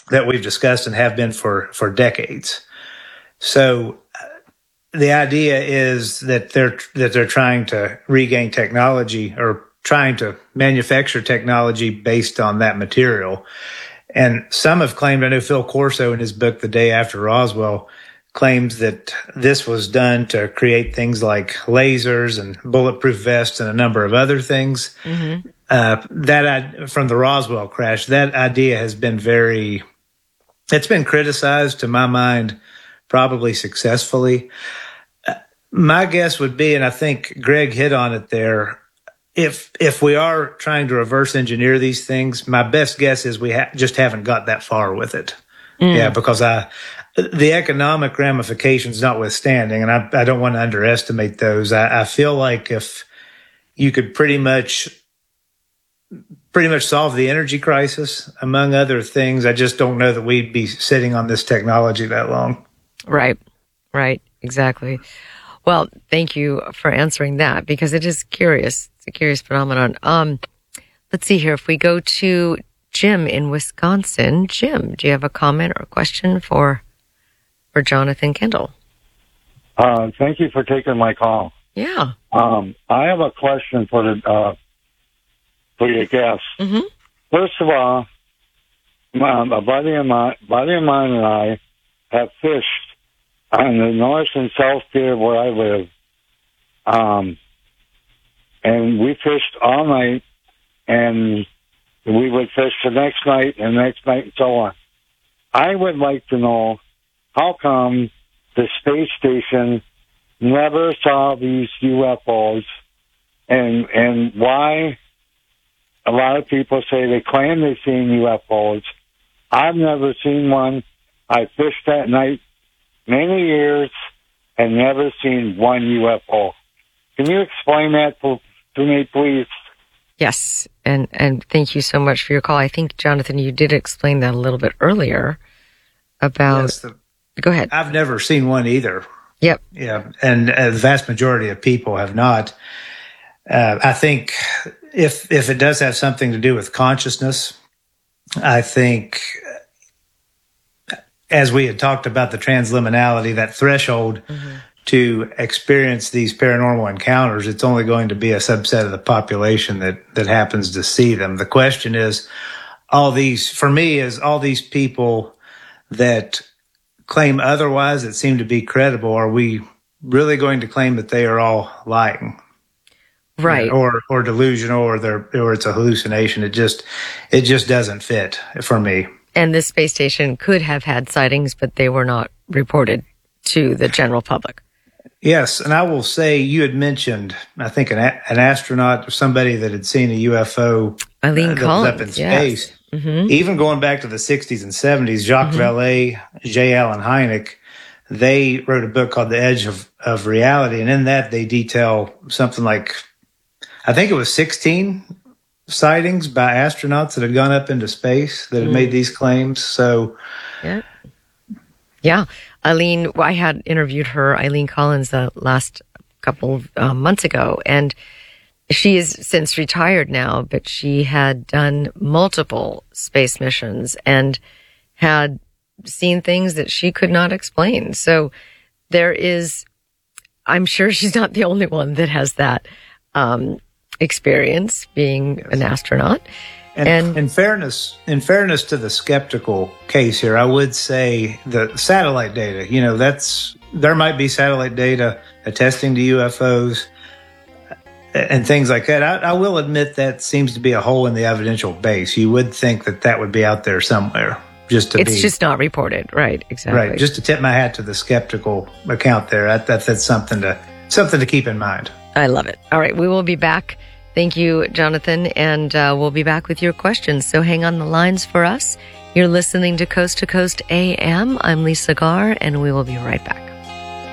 that we've discussed and have been for decades. So the idea is that they're trying to regain technology or trying to manufacture technology based on that material. And some have claimed, I know Phil Corso in his book, The Day After Roswell, claims that this was done to create things like lasers and bulletproof vests and a number of other things. Mm-hmm. From the Roswell crash, that idea has been it's been criticized, to my mind, probably successfully. My guess would be, and I think Greg hit on it there, if we are trying to reverse engineer these things, my best guess is we just haven't got that far with it. Yeah, because the economic ramifications notwithstanding, and I don't want to underestimate those, I feel like if you could pretty much solve the energy crisis, among other things, I just don't know that we'd be sitting on this technology that long. Right, exactly. Well, thank you for answering that, because it is curious. It's a curious phenomenon. Let's see here. If we go to Jim in Wisconsin. Jim, do you have a comment or a question for Jonathan Kendall? Thank you for taking my call. Yeah. I have a question for your guest. Mm-hmm. First of all, a buddy of mine and I have fished on the North and South Pier where I live. And we fished all night, and we would fish the next night and the next night and so on. I would like to know, how come the space station never saw these UFOs, and why a lot of people say they claim they've seen UFOs. I've never seen one. I fished that night many years and never seen one UFO. Can you explain that to me, please? Yes, and thank you so much for your call. I think, Jonathan, you did explain that a little bit earlier about... Yes, go ahead. I've never seen one either. Yep. Yeah, and the vast majority of people have not. I think if it does have something to do with consciousness, I think, as we had talked about the transliminality, that threshold to experience these paranormal encounters, it's only going to be a subset of the population that happens to see them. The question is, all these people that claim otherwise, that seem to be credible, are we really going to claim that they are all lying? Right. Or delusional, or it's a hallucination. It just doesn't fit for me. And the space station could have had sightings, but they were not reported to the general public. Yes, and I will say, you had mentioned, I think, an astronaut or somebody that had seen a UFO Eileen Collins, up in space. Mm-hmm. Even going back to the 60s and 70s, Jacques Vallée, J. Allen Hynek, they wrote a book called The Edge of Reality, and in that they detail something like, I think it was 16 sightings by astronauts that had gone up into space that had made these claims. So, yeah. Eileen, I had interviewed her, Eileen Collins, the last couple of months ago, and she is since retired now, but she had done multiple space missions and had seen things that she could not explain. So I'm sure she's not the only one that has that experience being an astronaut. And in fairness to the skeptical case here, I would say the satellite data, there might be satellite data attesting to UFOs and things like that. I will admit that seems to be a hole in the evidential base. You would think that would be out there somewhere. It's just not reported. Right, exactly. Right, just to tip my hat to the skeptical account there. That's something to keep in mind. I love it. All right, we will be back. Thank you, Jonathan, and we'll be back with your questions. So hang on the lines for us. You're listening to Coast AM. I'm Lisa Garr, and we will be right back.